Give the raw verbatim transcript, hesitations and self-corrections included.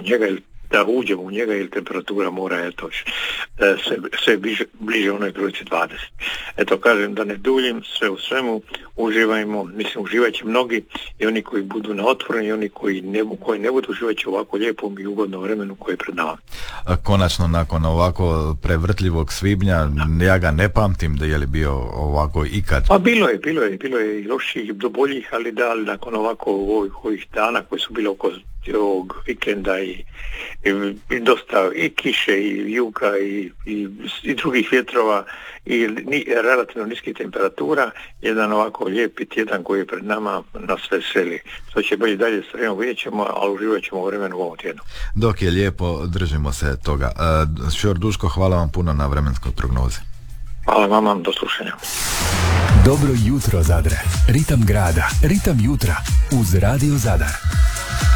njega ili da uđemo u njega ili temperatura mora eto, sve, sve bliže, bliže onoj brojci dvadeset. Eto, kažem da ne duljim, sve u svemu, uživajmo, mislim, uživat će mnogi i oni koji budu na otvoreni i oni koji ne, koji ne budu uživat će ovako lijepom i ugodnom vremenu koje je pred nama. Konačno, nakon ovako prevrtljivog svibnja, ja ga ne pamtim da je li bio ovako ikad. Pa bilo je, bilo je, bilo je i loših do boljih, ali da, ali nakon ovako ovih, ovih dana koji su bili oko ovog vikenda i, i, i dosta i kiše i juka i, i, i drugih vjetrova i ni, relativno niskih temperatura, jedan ovako lijepi tjedan koji je pred nama nas veseli. To će bolje dalje s vremenom, vidjet ćemo, ali uživat ćemo u vremenu u ovom tjednu. Dok je lijepo, držimo se toga. Uh, Šor Duško, hvala vam puno na vremenskoj prognozi. Hvala vama, do slušanja. Dobro jutro Zadre, ritam grada, ritam jutra uz Radio Zadar.